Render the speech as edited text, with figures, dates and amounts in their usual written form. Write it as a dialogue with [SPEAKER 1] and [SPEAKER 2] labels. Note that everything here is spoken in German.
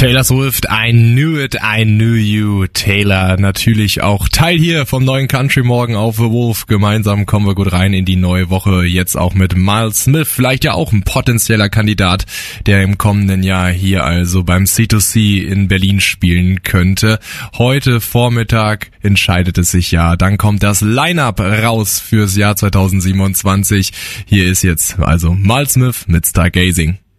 [SPEAKER 1] Taylor Swift, I knew it, I knew you. Taylor natürlich auch Teil hier vom neuen Country Morgen auf The Wolf. Gemeinsam kommen wir gut rein in die neue Woche. Jetzt auch mit Miles Smith, vielleicht ja auch ein potenzieller Kandidat, der im kommenden Jahr hier also beim C2C in Berlin spielen könnte. Heute Vormittag entscheidet es sich ja. Dann kommt das Line-Up raus fürs Jahr 2027. Hier ist jetzt also Miles Smith mit Stargazing.